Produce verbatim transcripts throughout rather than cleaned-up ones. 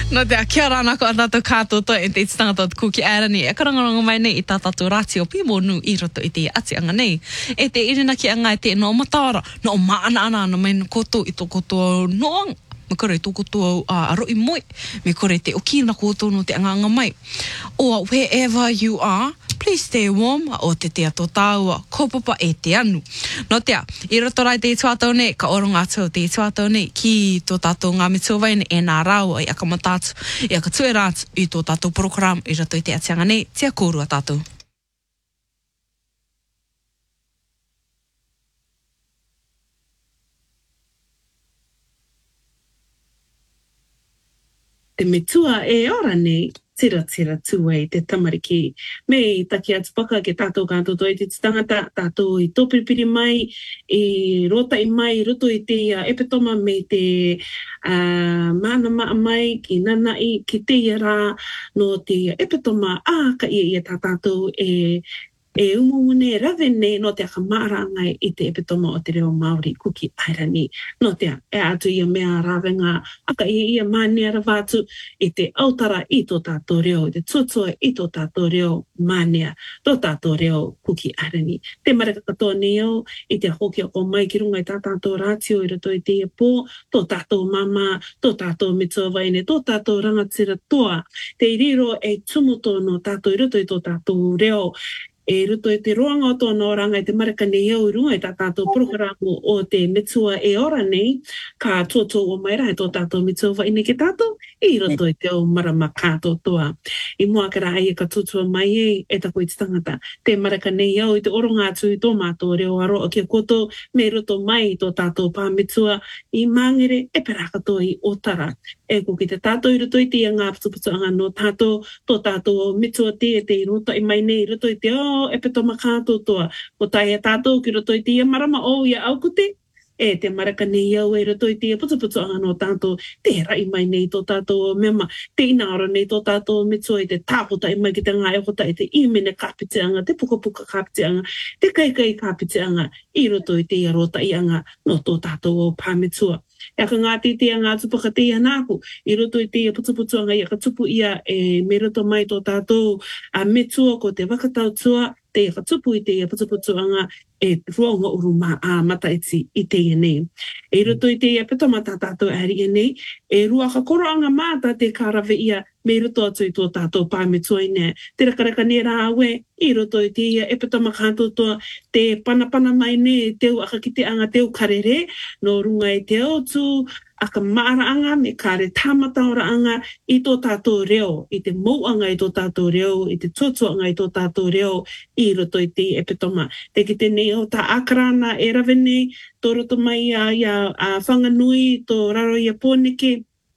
No te kia rana ko atato kātoto e te tangata kuki aira ni. E karangaranga mai nei i tā tātou rāti o pimonu i roto i te ati anga nei. E te irina ki anga e te no mataora, no maana ana ana mai koto i tō koto noang. Me kore tō koto uh, aro i moe. Me kore te okina koto no te anga mai. Or wherever you are, please stay warm. O te tea tō tāua, kopapa e te anu. No tea, i roto rai te tuatau nei, ka oronga atu te tuatau nei, ki tō tātou ngā mituawaine e nā rau ai akamatatu, i aka tue rātu i tō tātou program i roto i te atianga nei, tia kōrua tātou. Te metua e ora nei, tira tira tua i te tamariki. Me i taki atu paka ke tātou kātoto i te tangata, tātou i tōpiripiri mai, i rota i mai, roto i te uh, epitoma me te uh, mana maa mai, ki nana i, ki te rā, no te epitoma, a ka ia ia tā tātou e e umumune rawe nei no te aka maarangai i te epitoma o te reo Māori kuki airani. No te e atu ia mea rawenga aka ia ia mania rawatu i te autara i tō tātou reo, i te tuatua i tō tātou reo mania, tō tātou reo kuki airani. Te maraka katoa nei au i te hoki o mai ki runga i tā tātou rātio i rato i te ia pō, tō tātou mama, tō tātou mitua waine, tō tātou rangatira toa. Te iriro e tumuto no tātou i rato i tō tātou reo, e ruto e te roanga o tōna oranga i te maraka nei au i runga i tā tātou programu o te mitua e ora nei, ka tōtō o mai rai tō tātou mitua wa ine ke tātou, i ruto i te au marama kātotoa. I mua ka rai e ka tūtua mai e, e tako i te tangata, te maraka nei au i te oronga atu i tō mātou reo aro o kia koto, me ruto mai i tō tātou pāmitua, i mangere e perakato i otara. E ko ki te tātou i ruto i te ngā patuputuanga no tātou, tō tātou mitua te e te i roto i mai nei, ruto i te o e peto makātotoa. Ko tai e tātou ki roto i te marama o ia aukute, e te maraka nei au e roto i te putuputuanga no tātou, te rai mai nei tō tātou mema, te inaora nei tō tātou mitua i te tāpota i mai ki te ngā eokota i te imene kāpiteanga, te pukapuka kāpiteanga, te kaikai kāpiteanga, i roto i te rota i anga no tō tātou o pāmitua. E ka ngā te te ngā tupaka te anāku, i roto i te putuputuanga i a ka tupu ia e me roto mai tō tātou a metua ko te wakatautua, te ka tupu i te putuputuanga e ruonga uru mā a mataiti i te nei. E roto i te petomata tātou ari e nei, e rua ka koroanga māta te kārawe ia me roto atu i tō tātou pāmetua i nei. Te rakaraka ne rā aue, i roto i te ia e petoma kātotoa, te panapana mai nei, teu aka ki te anga teu karere, no runga i te autu, aka maaraanga me kāre tāmataoraanga i tō tātou reo, i te mauanga i tō tātou reo, i te tuatuanga i tō tātou reo, i roto i te epitoma. Te ki te nei o tā akarana e rawe nei, tō roto mai a, a, a whanganui, tō raro i a pōneke,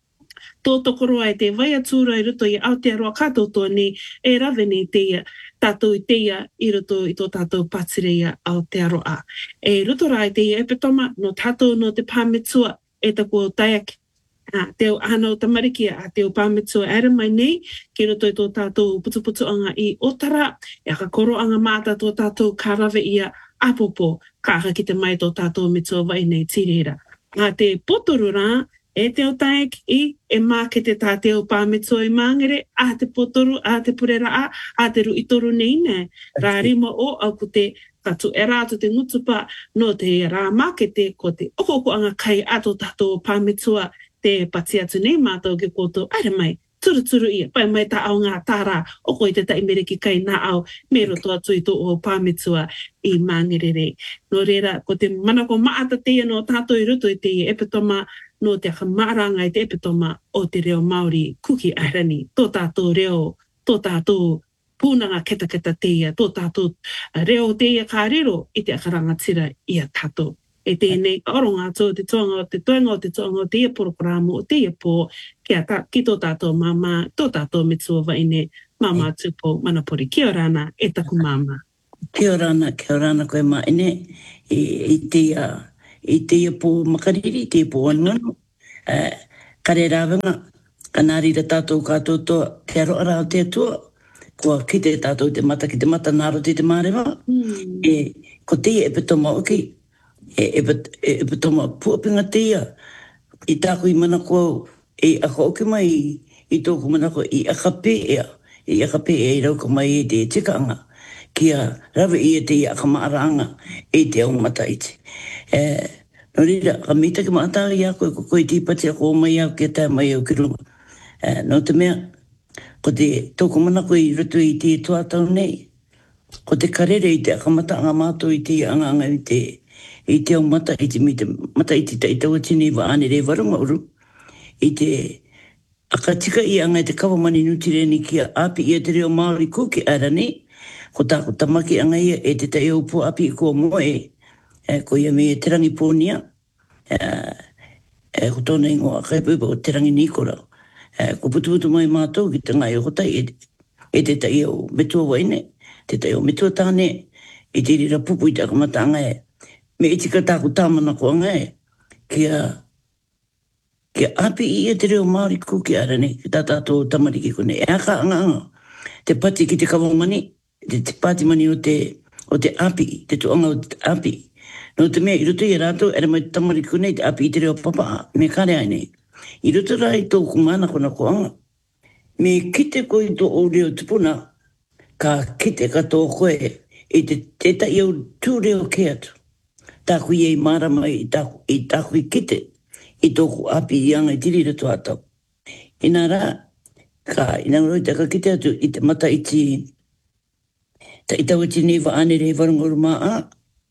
tō tokoroa e te vai atura i roto i Aotearoa katotoa nei, e rawe nei teia, tātou i teia i roto i tō tātou patireia Aotearoa. E roto rā i teia epitoma, no tātou no te pāmetua, e tako taiaki. Ah, teo ano tamariki a teo pāmetua era mai nei, ki roto i tō tātou putuputuanga i otara, e ka koroanga māta tō tātou kārawe ia apopo, kāka ki te mai tō tātou mitua vai nei tirera. A te potoru rā, e teo taiaki i, e mā ke te tā teo pāmetua i māngere, a te potoru, a te purera a, a te ruitoru nei ne, rā rima o au ko te ka tu e rātu te ngutupa no te rā mākete ko te okoko anga kai ato tātou pāmetua te pati atu nei mātou ke koto aere mai, turu turu ia, pai mai tā au ngā tārā, oko i te taimere ki kai nā au, me roto atu i tō o pāmetua i māngerere. No reira, ko te manako maata teia no tātou i roto i te epitoma, no te aka maaranga i te epitoma o te reo Māori kuki airani, tō tātou reo, tō tātou pūnanga keta keta teia, tō tātou reo teia kārero i te akarangatira i a tātou. E tēnei oronga atu te toanga o te toanga o te toanga o teia porogramu o teia pō kia ta, ki tō tātou mama, tō tātou mitua waine, mama tupo manapori. Kia orana, e taku mama. Kia orana, kia orana koe maine, i, i teia, i teia pō makariri, teia pō anunu, uh, kare rāwenga, kanārira tātou kātotoa, te aroa rāo te atua, kua ki te tātou te mata, ki te mata nāro te te mārewa, mm. e ko teia e petoma oki, e, e, e, e petoma puapinga teia, i tāku i mana kua, e ako oki mai i, i tōku manako i akape ea, i akape ea i rauka mai e te tikanga, kia rawe i e te i akamaaranga e te au mataiti. E, no rira, ka mita ki maatari a koe ko koe tīpati a ko mai au kia tai mai au ki runga. E, no te mea, ko te tōku manako i rutu i te tuatau nei, ko te karere i te akamata anga mātou i te anga anga i te i te au mata i te mita mata i te tai taua tini wa ane re warunga uru i te akatika i anga i te kawamani nutireni kia api i te reo Māori kuki arani ko tāko tamaki anga ia e te tai au pu api i kua moe e, ko ia me e terangi pōnia e, e ko tōna ingo a kaipuipa o terangi nikora e, ko putuputu mai mātou ki te ngai o kotai e, e te tai au metua waine te tai au metua tāne e te rira pupu i te akamata anga e me e tika tāku tāmana ko anga e, kia, kia api i e te reo Māori kuki arani, ki tā tātou tamariki kone, e aka anga anga, te pati ki te kawamani, te, te pati mani o te, o te api, te tuanga o te api. No te mea, i rutu i rātou, ere mai tamariki kone, te api i te reo papa, me kare aine. I rutu rai tōku mana kona ko anga. Me kite koe tō o reo tupuna, ka kite ka tō koe, i te, te tai au tū reo ke atu. Tāku i e marama i tāku, i tāku i kite, i tōku api i anga i tirira tu atau. Ina rā, ka ina roi taka kite atu i te mata i ti, ta i tau iti niwa ane rei warungoru maa a,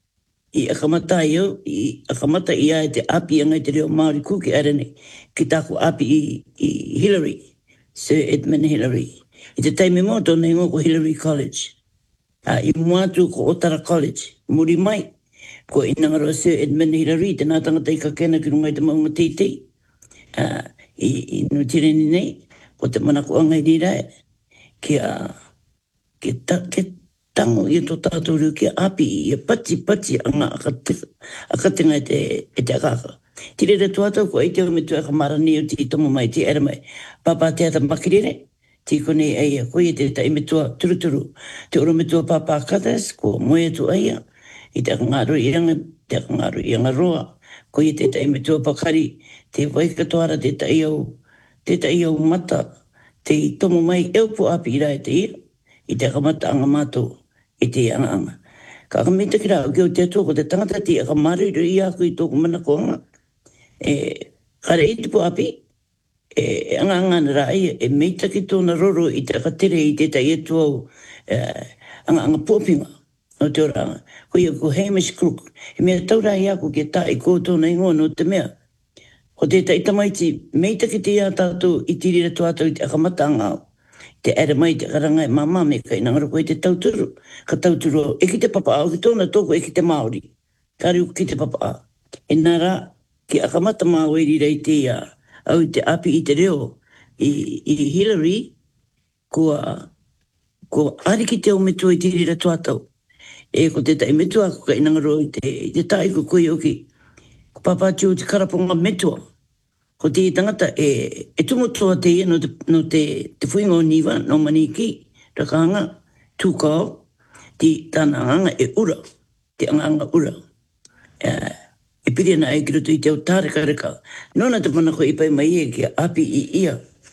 i akamata i au, i akamata i a te api i anga i te reo Māori kuki arane, ki tāku api i, i Hillary, Sir Edmund Hillary. I te taime mō tōna ingo ko Hillary College. Uh, I muatu ko Otara College, muri mai, ko inangaro Sir Edmund Hillary, tēnā tangata i ka kena ki rungai te maunga teitei. Uh, I i nutireni nei, ko te manako anga i rirae, kia, kia, ta, kia tango i tō tātou riu kia api i a pati pati anga akatinga e te, e te akaka. Tirere tuatau ko e te o me tu aka marani o ti tomo mai ti ere mai. Papa te ata makirere, ti kone eia, ko i te ta i me tua turuturu, te oro me tua papa katas, ko moe tu eia, i te ngaro i anga, te ngaro i anga roa, ko i te tai me tua pakari, te waikatoara te tai au, te tai au mata, te i tomo mai eupu api i rai te ia, i te akamata anga mātou, i te anga anga. Ka akamita ki rao, keo te atua ko te tangata ti akamaru i aku i tōku mana ko anga, e kare i tupu api, e anga anga na rai, e meita ki tōna roro i te akatere i te tai etu au, e, anga anga pōpinga, no te oranga. Ko ia ko Hamish Crook, he mea taura i aku ki tā i kōtō na ingoa no te mea. Ko te tai tamaiti, meita ki te ia tātou i tirira tuatau i te akamata ngāo. Te ere mai te karanga e mama me kai nangaro ko i te tauturu. Ka tauturu au, e ki te papa au, ki tōna tōku e ki te Māori. Kari uku ki te papa au. E nā rā, ki akamata māo e rira i te ia, au i te api i te reo, i, i Hillary, kua, kua ari ki te o metua i tirira tuatau. E ko te tai metua ko ka inangaro i te, i te tai ko koe oki. Ko papa tiu te karaponga metua. Ko te tangata e, e tumotoa te ia no te, no te, te whuinga o niwa, no maniki, rakanga, tūkao, te tāna anga e ura, te anga ura. E, e piri ana e kiroto i te au tāreka reka. Nona te mana ko i pai mai e ki api i ia.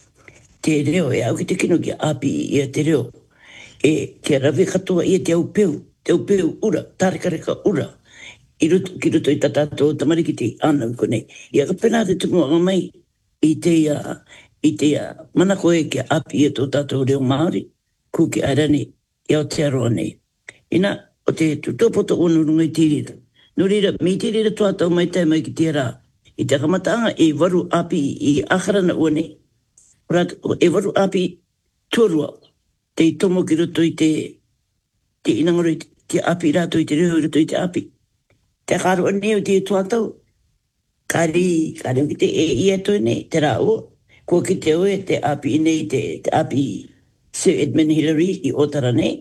Te reo e au ki te kino ki api i ia te reo. E kia rawe katoa ia te au peu. Te au peu ura, tāreka reka ura. I ruto, ki ruto i tatato tamariki te anau konei. I aka pena te tumu anga mai i te ia, i te ia, mana koe ki api i tō tātou reo Māori, kuki arani i Aotearoa nei. Ina, o te tutopoto o nurunga i tirira. Nurira, mi tirira tuatau mai tai mai ki te rā. I te akamatanga e waru api i akharana ua nei. Rat, e waru api tuarua. Te i tomo ki ruto i te, te inangaro i te api rato i te reo ruto i te api. Te karo ane o te tuatau. Kari, kari o ki te e i ato nei, te rā o. Kua ki te oe, te api nei, te, te api Sir Edmund Hillary i Otara nei.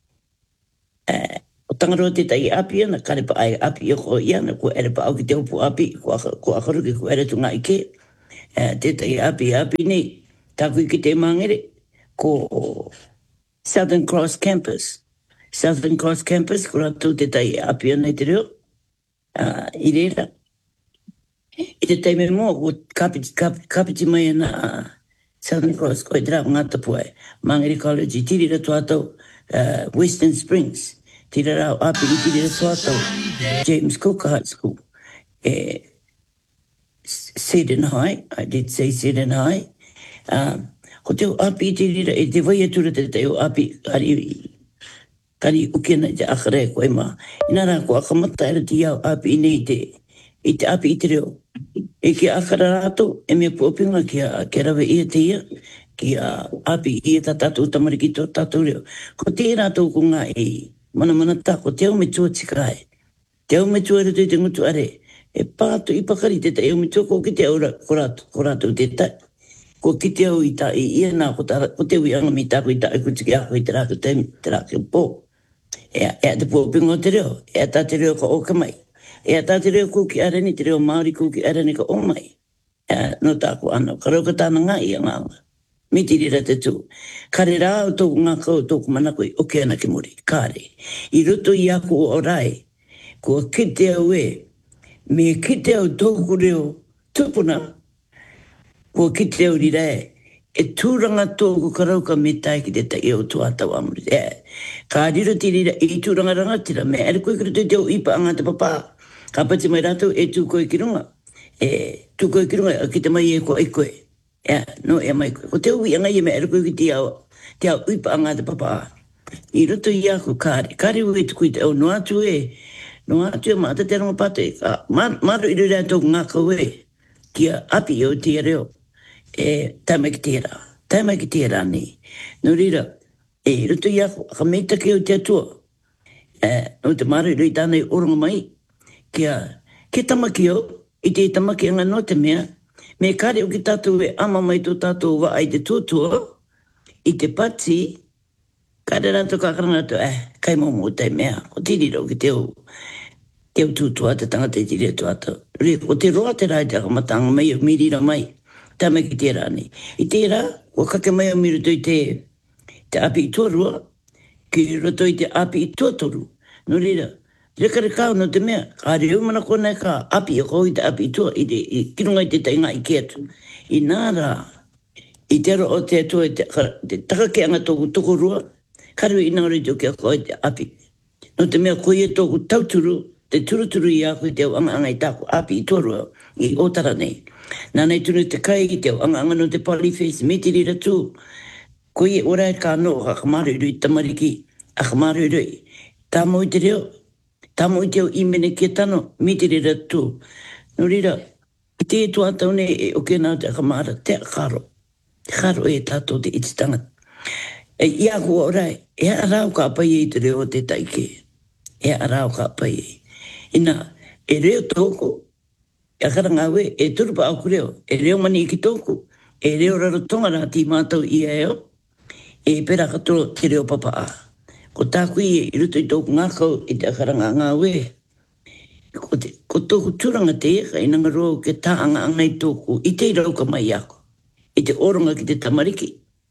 Uh, o tangaro te tai api ana, kare pa ai api o ko i ana, kua ere pa au ki te upu api, kua, kua akaruki, kua ere tunga i ke. Uh, te tai api api nei, tāku i ki te mangere, ko Southern Cross Campus. Southern Cross Campus, ko rātou te tai api ana i te reo. Uh, I reira. I te teime mō, ko kapiti, kapiti, kapiti mai ana uh, Southern Cross, ko itra ngata puai. Mangere College, tiri ra tuato, uh, Western Springs, tiri ra api, tiri ra tuato, James Cook High School. Eh, Seddon High, I did say Seddon High. Um, ko te api tiri ra, e te vai atura te te o api, kari, kari ukena te akare koe ma. Ina rā ko akamata era ti au api nei te, i te api i te reo. E ki akara rato, e mea puopinga ki a ke rawe ia te ia, ki a api ia ta tatu tamariki tō tatu reo. Ko te rato ko ngā e, mana mana tā, ko te au me tua tikai. Te au me tua rato i te ngutu are, e pātu i pakari te te au me tua ko ki te au ra, ko rato, ko rato te tai. Ko ki te au i ta i ia nā, ko, ta, ko te ui anga mi tā ko i ta i kutiki ako i te rāko te, te rāko pō. E a te puopinga o te reo, e a tā te reo ka oka mai. E a tā te reo kuki arani, te reo Māori kuki arani ka o mai. E no tāku ana, ka rau ka tāna ngā i a ngānga. Mi tiri ra te tū. Kare rā o tōku ngā kau tōku manakoi, o ke ana ki muri, kāre. I roto i aku o rai, kua kite au e, me kite au tōku reo tupuna, kua kite au rira e, e tūranga tōku ka rau ka me tai ki te tai o tuatau amuri. E, ka riro tiri ra, i tūranga rangatira, me ere koe kira te teo ipa anga te papa. Ka pati mai rātou e tū koe ki runga. E tū koe ki runga, ki te mai e koe e koe. Ea, no e mai koe. Ko te ui anga i me ere koe ki te au, te au uipa anga te papa. I roto i aku kāre. Kāre ue tuku i te au, no atu e, no atu e maata te rama pato e. Maro i rira tōku ngā kau e, kia api o te reo. E taimai ki te rā. Taimai ki te rā ni. No rira, e roto i aku, ka meita ke o te atua. E, no te maro i roi tānei oranga mai. Kia, ke tamaki au, i te tamaki anga no te mea, me kāre o ki tātou e ama mai tō tātou wa ai te tūtua, i te pati, kāre rātou kākaranga rātou, eh, kai mō mō tai mea, o tiri rau ki teo, teo tūtua, te tangata i tiri atu atu. Re, o te roa te rai te akamatanga mai, o mirira mai, tāmai ki te rāni. I te rā, o kake mai o miruto i te, te api i tuarua, ki roto i te api i tuatoru, no rira, Rekare kāu no te mea, ka reu mana kona ka api o kou i te api i tua, i te i kirunga i te tainga i ke atu. I nā rā, i te aro o te atua, te, te takake anga tōku toko rua, karu i nā rei tō kia kou i te api. No te mea koe e tōku tauturu, te turuturu i aku i te anga anga i tāku api i tua rua, i otara nei. Nā nei tunu te kai i te anga anga no te polyface, me te rira tū. Koe e ora e kā no, a kamaru i rui tamariki, a kamaru i rui. Tā mo i te reo, Tamo i teo imene ke tano, mi te rira tū. No rira, i te e tuatau ne e oke nā te akamara, te akaro. Te karo e tātou te ititanga. E ia kua orai, e arau ka apai e te reo te taike. E arau ka apai e. Ina, e reo tōku, e akaranga we, e turupa au kureo, e reo mani i ki tōku, e reo rarotonga rā ti mātou i eo, e pera katoro te reo papa a. Ko tāku i e ruto i tōku ngā kau i te akaranga ngā we. Ko, te, ko tōku tūranga te eka i nanga roa ke tā anga anga i tōku i te irauka mai ako. I te oronga ki te tamariki.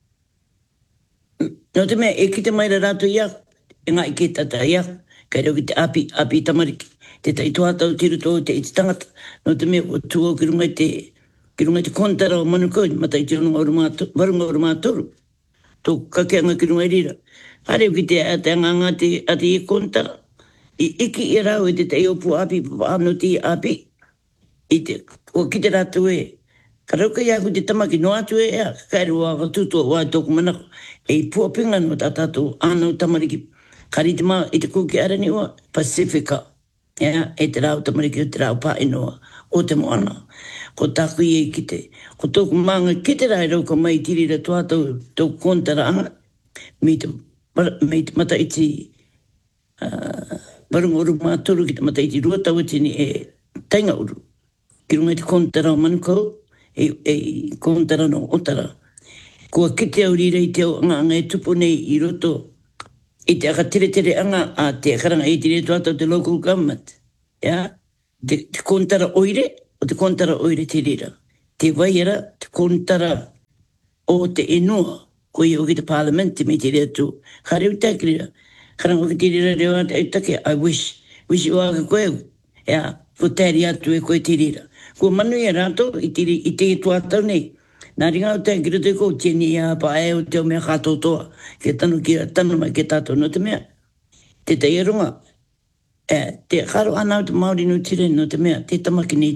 No te mea e ki te maira rātou i ako. E ngā i ke tata i ako. Kai rau ki te api, api i tamariki. Te tai tuatau tiru tō te iti tangata. No te mea o tūo ki runga i te, ki runga i te kontara o manukau. Mata i te warunga o rumātoru. Tōku kakeanga ki runga i rira. Hare ki te ate nganga te ate i kontara. I iki i rau i te te opu api, anu ti api. I te, o ki te ratu e. Ka rauka i aku te tamaki no atu e ea. Kairu a watutu o wai tōku manako. E i puapinga no tā tātou anu tamariki. Kari te maa i te kuki arani ua. Pacifica. Ea, e te rau tamariki o te rau pa inoa. O te moana. Ko tāku i e ki te. Ko tōku maanga ki te rai rauka mai tirira tuatau tōku kontara anga. Mi te me te mata iti uh, warunga uru mātoru ki te mata iti ruatau tini e tainga uru. Ki runga i te kontara o manukau, e, e kontara no otara. Kua kite au rira i te anga anga e tupu nei i roto i te aka tere tere anga a te akaranga e tire tuatau te local government. Yeah? Te, te kontara oire o te kontara oire te rira. Te waiera te kontara o te enua. Ko i o ki te parliament me te rea tū. Ka reu taki rira. Karanga o ki te rira reo ate ai take. I wish. Wish o aga koe. Ea, ko tēri atu e koe te rira. Ko manu i rato i te, i te tuatau nei. Nā ringa o te kira te ko tini a pa e o te o mea katotoa. Ke tanu ki tanu mai ke tato no te mea. Te te irunga. E, te karo ana o te Māori no tire no te mea. Te tamaki ni